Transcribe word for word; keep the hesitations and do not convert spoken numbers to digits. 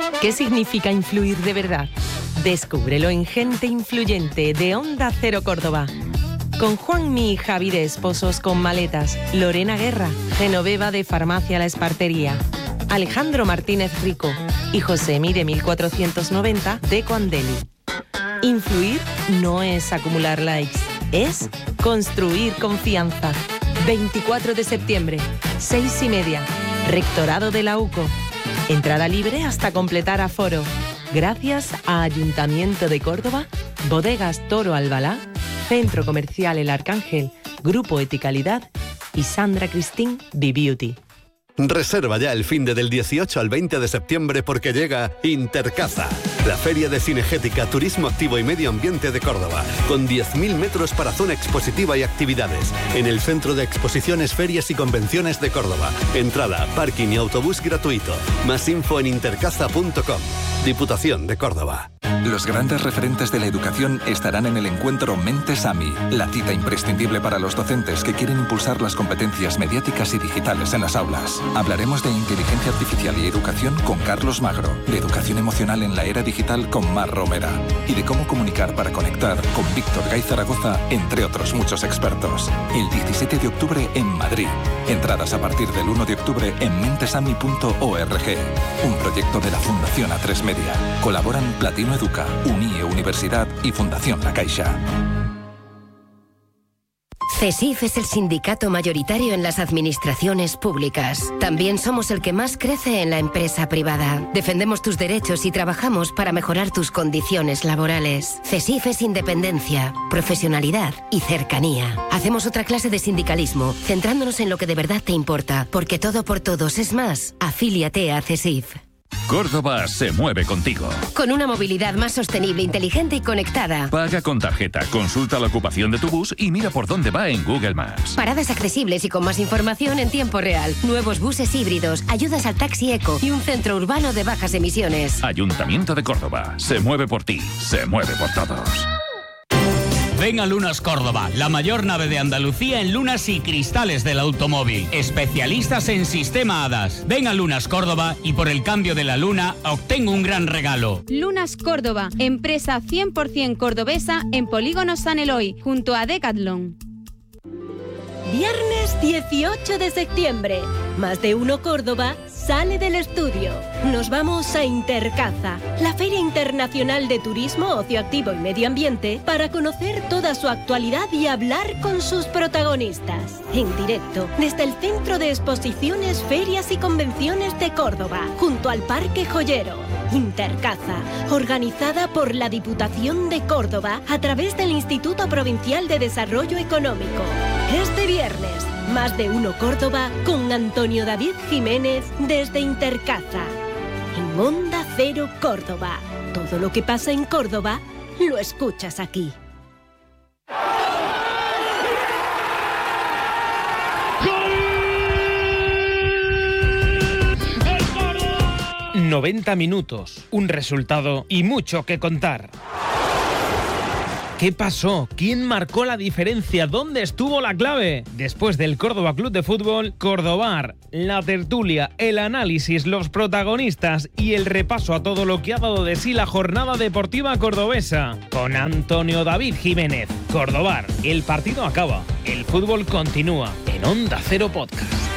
¿Qué significa influir de verdad? Descúbrelo en Gente Influyente de Onda Cero Córdoba. Con Juanmi y Javi de Esposos con Maletas, Lorena Guerra, Genoveva de Farmacia La Espartería, Alejandro Martínez Rico y Josemi de mil cuatrocientos noventa de Coandeli. Influir no es acumular likes, es construir confianza. veinticuatro de septiembre, seis y media, Rectorado de la UCO. Entrada libre hasta completar aforo. Gracias a Ayuntamiento de Córdoba, Bodegas Toro Albalá, Centro Comercial El Arcángel, Grupo Eticalidad y Sandra Cristín B-Beauty. Reserva ya el finde del dieciocho al veinte de septiembre porque llega Intercaza, la feria de cinegética, turismo activo y medio ambiente de Córdoba, con diez mil metros para zona expositiva y actividades, en el Centro de Exposiciones, Ferias y Convenciones de Córdoba. Entrada, parking y autobús gratuito. Más info en intercaza punto com. Diputación de Córdoba. Los grandes referentes de la educación estarán en el encuentro Mentes AMI, la cita imprescindible para los docentes que quieren impulsar las competencias mediáticas y digitales en las aulas. Hablaremos de inteligencia artificial y educación con Carlos Magro, de educación emocional en la era digital con Mar Romera y de cómo comunicar para conectar con Víctor Gay Zaragoza, entre otros muchos expertos. El diecisiete de octubre en Madrid. Entradas a partir del uno de octubre en mentesami punto org. Un proyecto de la Fundación A tres Media. Colaboran Platino Educa, Unie Universidad y Fundación La Caixa. CESIF es el sindicato mayoritario en las administraciones públicas. También somos el que más crece en la empresa privada. Defendemos tus derechos y trabajamos para mejorar tus condiciones laborales. CESIF es independencia, profesionalidad y cercanía. Hacemos otra clase de sindicalismo, centrándonos en lo que de verdad te importa, porque todo por todos es más. Afíliate a CESIF. Córdoba se mueve contigo. Con una movilidad más sostenible, inteligente y conectada. Paga con tarjeta, consulta la ocupación de tu bus y mira por dónde va en Google Maps. Paradas accesibles y con más información en tiempo real. Nuevos buses híbridos, ayudas al taxi eco y un centro urbano de bajas emisiones. Ayuntamiento de Córdoba. Se mueve por ti, se mueve por todos. Ven a Lunas Córdoba, la mayor nave de Andalucía en lunas y cristales del automóvil. Especialistas en sistema HADAS. Ven a Lunas Córdoba y por el cambio de la luna obtén un gran regalo. Lunas Córdoba, empresa cien por ciento cordobesa en Polígono San Eloy, junto a Decathlon. Viernes dieciocho de septiembre, Más de Uno Córdoba sale del estudio. Nos vamos a Intercaza, la Feria Internacional de Turismo, Ocio Activo y Medio Ambiente, para conocer toda su actualidad y hablar con sus protagonistas. En directo, desde el Centro de Exposiciones, Ferias y Convenciones de Córdoba, junto al Parque Joyero. Intercaza, organizada por la Diputación de Córdoba a través del Instituto Provincial de Desarrollo Económico. Este viernes, Más de Uno Córdoba con Antonio David Jiménez desde Intercaza. En Onda Cero Córdoba. Todo lo que pasa en Córdoba lo escuchas aquí. noventa minutos, un resultado y mucho que contar. ¿Qué pasó? ¿Quién marcó la diferencia? ¿Dónde estuvo la clave? Después del Córdoba Club de Fútbol, Cordobar, la tertulia, el análisis, los protagonistas y el repaso a todo lo que ha dado de sí la jornada deportiva cordobesa. Con Antonio David Jiménez. Cordobar, el partido acaba, el fútbol continúa en Onda Cero Podcast.